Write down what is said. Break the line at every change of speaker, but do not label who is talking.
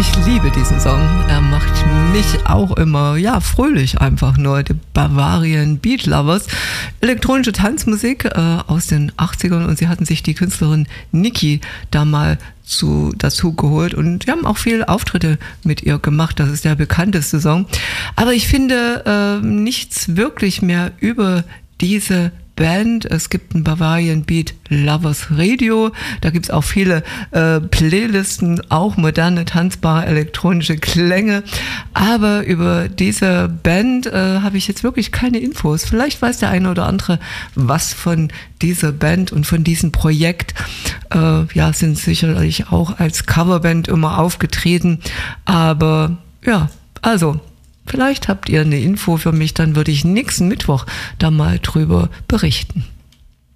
Ich liebe diesen Song. Er macht mich auch immer, fröhlich einfach nur. Die Bavarian Beat Lovers. Elektronische Tanzmusik aus den 80ern und sie hatten sich die Künstlerin Niki da mal dazu geholt und wir haben auch viele Auftritte mit ihr gemacht. Das ist der bekannteste Song. Aber ich finde nichts wirklich mehr über diese Band. Es gibt ein Bavarian Beat Lovers Radio. Da gibt es auch viele Playlisten, auch moderne, tanzbare, elektronische Klänge. Aber über diese Band habe ich jetzt wirklich keine Infos. Vielleicht weiß der eine oder andere was von dieser Band und von diesem Projekt. Sind sicherlich auch als Coverband immer aufgetreten. Aber vielleicht habt ihr eine Info für mich, dann würde ich nächsten Mittwoch da mal drüber berichten.